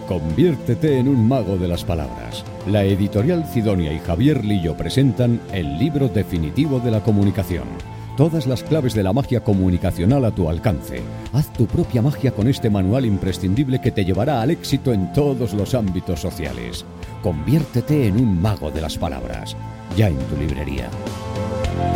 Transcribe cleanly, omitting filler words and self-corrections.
Conviértete en un mago de las palabras. La editorial Cidonia y Javier Lillo presentan el libro definitivo de la comunicación. Todas las claves de la magia comunicacional a tu alcance. Haz tu propia magia con este manual imprescindible que te llevará al éxito en todos los ámbitos sociales. Conviértete en un mago de las palabras. Ya en tu librería.